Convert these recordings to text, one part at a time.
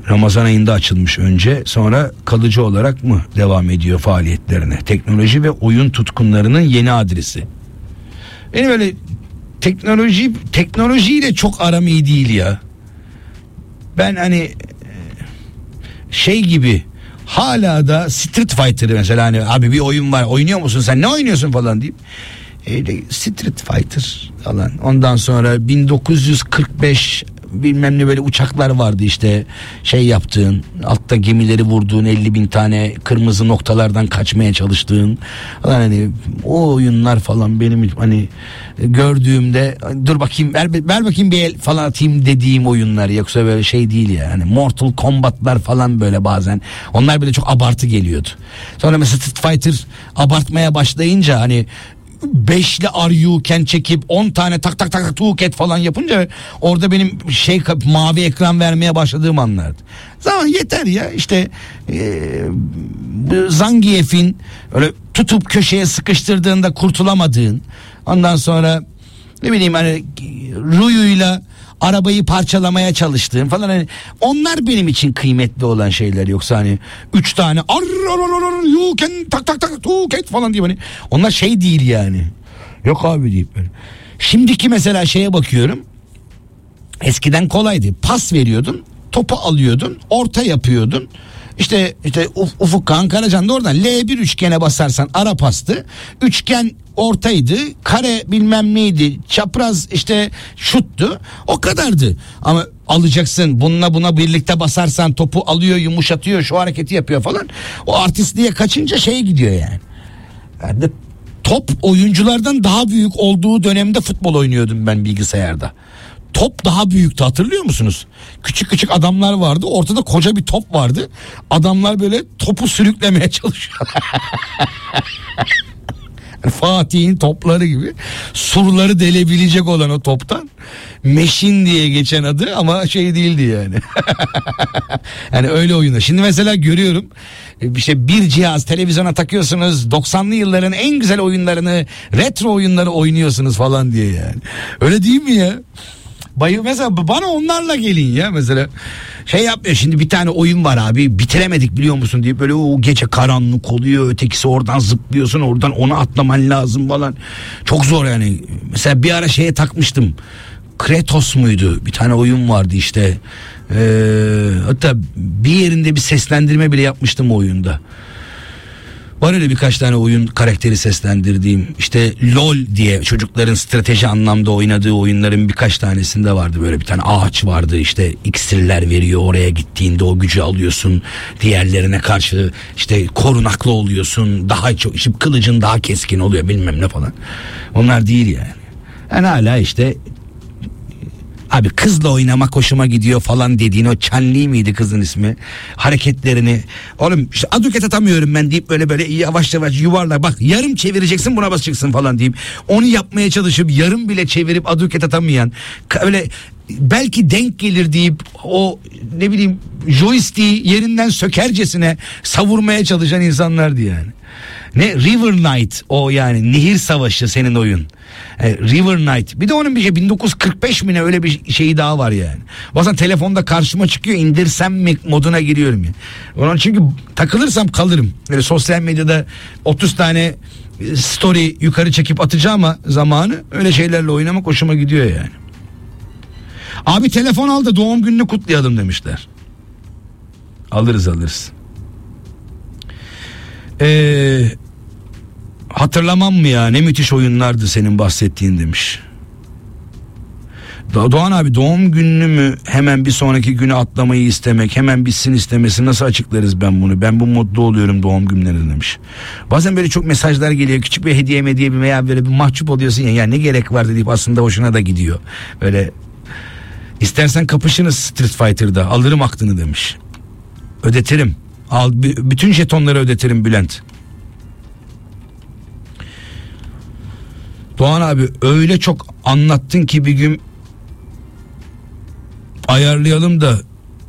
Ramazan ayında açılmış önce, sonra kalıcı olarak mı devam ediyor faaliyetlerine? Teknoloji ve oyun tutkunlarının yeni adresi. Benim öyle teknolojiyle çok aram iyi değil ya. Ben hani şey gibi, hala da Street Fighter'ı mesela, hani abi bir oyun var, oynuyor musun sen, ne oynuyorsun falan deyip Street Fighter falan. Ondan sonra 1945 bilmem ne böyle uçaklar vardı işte, şey yaptığın, altta gemileri vurduğun, 50.000 tane kırmızı noktalardan kaçmaya çalıştığın falan, hani o oyunlar falan benim hani gördüğümde dur bakayım, ver bakayım bir el falan atayım dediğim oyunlar, yoksa böyle şey değil ya. Hani Mortal Kombat'lar falan böyle bazen onlar bile çok abartı geliyordu. Sonra mesela Street Fighter abartmaya başlayınca, hani 5'li Aryuken çekip 10 tane tak tak tak tuket falan yapınca orada benim mavi ekran vermeye başladığım anlardı. Zaman yeter ya işte, Zangief'in öyle tutup köşeye sıkıştırdığında kurtulamadığın, ondan sonra ne bileyim hani Ryu'yla arabayı parçalamaya çalıştığım falan, hani onlar benim için kıymetli olan şeyler. Yoksa hani 3 tane Ryuken tak tak tak tuket falan diye, hani onlar şey değil yani. Yok abi deyip böyle. Şimdiki mesela şeye bakıyorum. Eskiden kolaydı. Pas veriyordun, topu alıyordun, orta yapıyordun. İşte Ufuk Kağan Karacan da oradan L1 üçgene basarsan ara pastı. Üçgen ortaydı, kare bilmem neydi, çapraz işte şuttu, o kadardı. Ama alacaksın, bununla buna birlikte basarsan topu alıyor, yumuşatıyor, şu hareketi yapıyor falan. O artistliğe kaçınca şeye gidiyor yani. Ben de top oyunculardan daha büyük olduğu dönemde futbol oynuyordum ben bilgisayarda. Top daha büyüktü, hatırlıyor musunuz? Küçük küçük adamlar vardı, ortada koca bir top vardı. Adamlar böyle topu sürüklemeye çalışıyor. Fatih'in topları gibi, surları delebilecek olan o toptan. Meşin diye geçen adı ama şey değildi yani. Yani öyle oyunda. Şimdi mesela görüyorum, işte bir cihaz televizyona takıyorsunuz, 90'lı yılların en güzel oyunlarını, retro oyunları oynuyorsunuz falan diye yani. Öyle değil mi ya? Mesela bana onlarla gelin ya, mesela şey yapmıyor. Şimdi bir tane oyun var abi, bitiremedik biliyor musun diye, böyle o gece karanlık oluyor, ötekisi oradan zıplıyorsun, oradan ona atlaman lazım falan, çok zor yani. Mesela bir ara şeye takmıştım, Kratos muydu, bir tane oyun vardı işte, hatta bir yerinde bir seslendirme bile yapmıştım o oyunda. Var öyle birkaç tane oyun karakteri seslendirdiğim, işte LOL diye çocukların strateji anlamda oynadığı oyunların birkaç tanesinde vardı. Böyle bir tane ağaç vardı, işte iksirler veriyor, oraya gittiğinde o gücü alıyorsun, diğerlerine karşı işte korunaklı oluyorsun, daha çok işte kılıcın daha keskin oluyor bilmem ne falan. Onlar değil yani. Yani hala işte abi kızla oynamak hoşuma gidiyor falan dediğin o Çanli miydi kızın ismi? Hareketlerini, oğlum işte aduket atamıyorum ben deyip böyle yavaş yavaş yuvarla, bak yarım çevireceksin buna basacaksın falan deyip onu yapmaya çalışıp yarım bile çevirip aduket atamayan, öyle belki denk gelir deyip o ne bileyim joystick'i yerinden sökercesine savurmaya çalışan insanlardı yani. Ne River Knight o, yani nehir savaşı senin oyun. River Knight. Bir de onun bir şey 1945 mi ne, öyle bir şeyi daha var yani. Bazen telefonda karşıma çıkıyor, indirsem mi moduna giriyorum yani. Onun çünkü takılırsam kalırım. Böyle sosyal medyada 30 tane story yukarı çekip atacağım ama zamanı, öyle şeylerle oynamak hoşuma gidiyor yani. Abi telefon al da doğum gününü kutlayalım demişler. Alırız. Hatırlamam mı ya, ne müthiş oyunlardı senin bahsettiğin demiş. Doğan abi, doğum gününü mü hemen bir sonraki güne atlamayı istemek, hemen bitsin istemesi, nasıl açıklarız ben bunu? Ben bu modda oluyorum doğum günlerinde demiş. Bazen böyle çok mesajlar geliyor, küçük bir hediye bir veya böyle bir mahcup oluyorsun ya ne gerek var deyip aslında hoşuna da gidiyor. Böyle istersen kapışınız Street Fighter'da, alırım aklını demiş. Ödetirim. Al, bütün jetonları ödetirim Bülent. Doğan abi öyle çok anlattın ki bir gün ayarlayalım da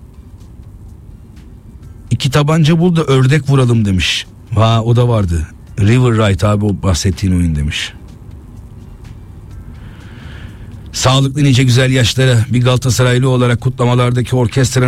2 tabanca bul da ördek vuralım demiş. O da vardı. River Ride abi, o bahsettiğin oyun demiş. Sağlıklı nice güzel yaşlara, bir Galatasaraylı olarak kutlamalardaki orkestra